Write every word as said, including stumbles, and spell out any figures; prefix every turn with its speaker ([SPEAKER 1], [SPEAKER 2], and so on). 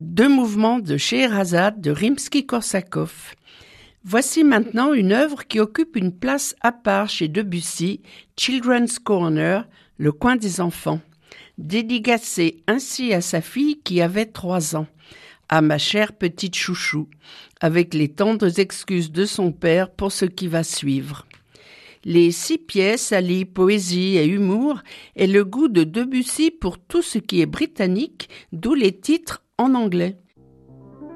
[SPEAKER 1] Deux mouvements de Scheherazade de Rimsky-Korsakov. Voici maintenant une œuvre qui occupe une place à part chez Debussy, Children's Corner, le coin des enfants, dédicacée ainsi à sa fille qui avait trois ans, à ma chère petite chouchou, avec les tendres excuses de son père pour ce qui va suivre. Les six pièces allient poésie et humour et le goût de Debussy pour tout ce qui est britannique, d'où les titres en anglais.